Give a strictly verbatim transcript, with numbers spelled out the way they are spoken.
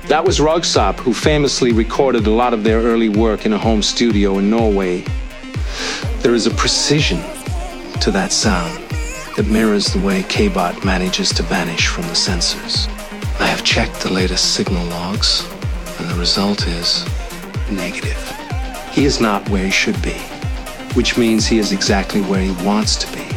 That was Röyksopp, who famously recorded a lot of their early work in a home studio in Norway. There is a precision to that sound that mirrors the way K-Bot manages to vanish from the sensors. I have checked the latest signal logs, and the result is negative. He is not where he should be, which means he is exactly where he wants to be.